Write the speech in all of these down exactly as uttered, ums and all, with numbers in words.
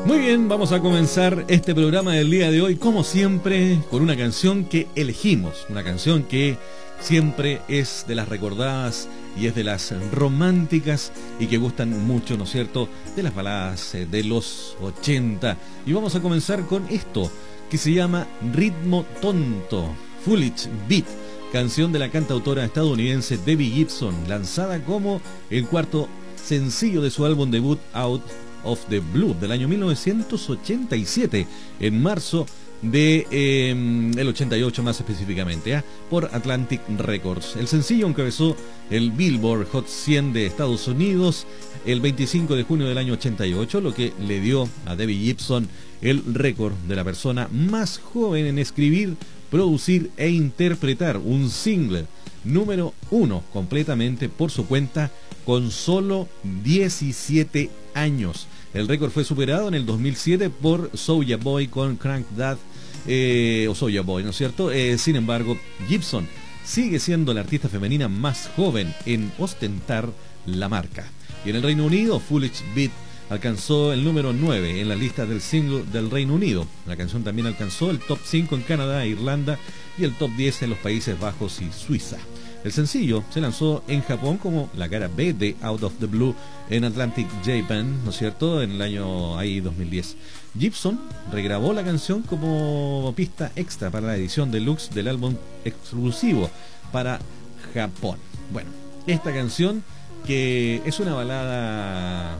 Muy bien, vamos a comenzar este programa del día de hoy, como siempre, con una canción que elegimos, una canción que siempre es de las recordadas y es de las románticas y que gustan mucho, ¿no es cierto?, de las baladas de los ochenta. Y vamos a comenzar con esto, que se llama Ritmo Tonto, Foolish Beat, canción de la cantautora estadounidense Debbie Gibson, lanzada como el cuarto sencillo de su álbum debut Out of the Blue del año mil novecientos ochenta y siete, en marzo de eh, el ochenta y ocho más específicamente, ¿eh? por Atlantic Records. El sencillo encabezó el Billboard Hot cien de Estados Unidos el veinticinco de junio del año ochenta y ocho, lo que le dio a Debbie Gibson el récord de la persona más joven en escribir, producir e interpretar un single número uno completamente por su cuenta con solo diecisiete años. El récord fue superado en el dos mil siete por Soulja Boy con Crank That, eh, o Soulja Boy, ¿no es cierto? Eh, sin embargo, Gibson sigue siendo la artista femenina más joven en ostentar la marca. Y en el Reino Unido, Foolish Beat alcanzó el número nueve en la lista del single del Reino Unido. La canción también alcanzó el top cinco en Canadá e Irlanda y el top diez en los Países Bajos y Suiza. El sencillo se lanzó en Japón como la cara B de Out of the Blue en Atlantic Japan, ¿no es cierto?, en el año ahí dos mil diez. Gibson regrabó la canción como pista extra para la edición deluxe del álbum exclusivo para Japón. Bueno, esta canción, que es una balada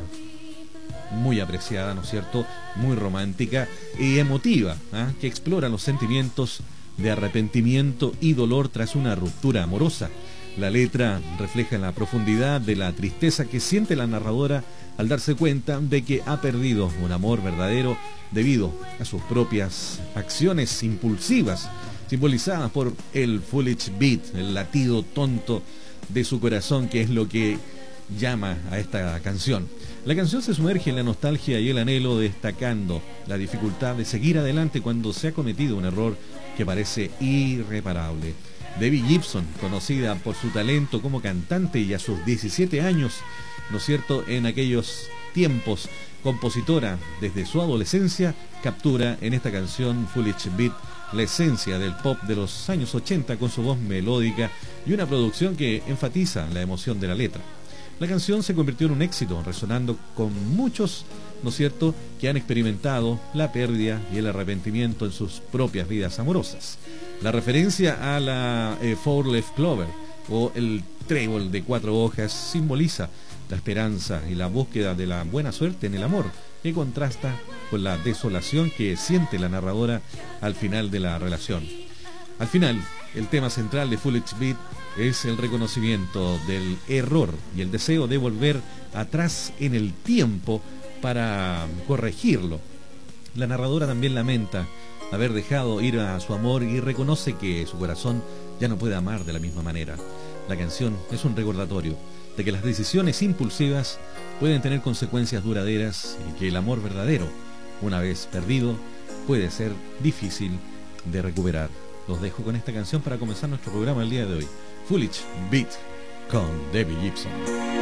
muy apreciada, ¿no es cierto?, muy romántica y emotiva, ¿eh?, que explora los sentimientos de arrepentimiento y dolor tras una ruptura amorosa. La letra refleja la profundidad de la tristeza que siente la narradora al darse cuenta de que ha perdido un amor verdadero debido a sus propias acciones impulsivas, simbolizadas por el foolish beat, el latido tonto de su corazón, que es lo que llama a esta canción. La canción se sumerge en la nostalgia y el anhelo, destacando la dificultad de seguir adelante cuando se ha cometido un error que parece irreparable. Debbie Gibson, conocida por su talento como cantante y a sus diecisiete años, ¿no es cierto?, en aquellos tiempos, compositora desde su adolescencia, captura en esta canción Foolish Beat la esencia del pop de los años ochenta con su voz melódica y una producción que enfatiza la emoción de la letra. La canción se convirtió en un éxito, resonando con muchos, ¿no es cierto?, que han experimentado la pérdida y el arrepentimiento en sus propias vidas amorosas. La referencia a la eh, Four Leaf Clover, o el trébol de cuatro hojas, simboliza la esperanza y la búsqueda de la buena suerte en el amor, que contrasta con la desolación que siente la narradora al final de la relación. Al final, el tema central de Foolish Beat es el reconocimiento del error y el deseo de volver atrás en el tiempo para corregirlo. La narradora también lamenta haber dejado ir a su amor y reconoce que su corazón ya no puede amar de la misma manera. La canción es un recordatorio de que las decisiones impulsivas pueden tener consecuencias duraderas y que el amor verdadero, una vez perdido, puede ser difícil de recuperar. Los dejo con esta canción para comenzar nuestro programa el día de hoy. Foolish Beat con Debbie Gibson.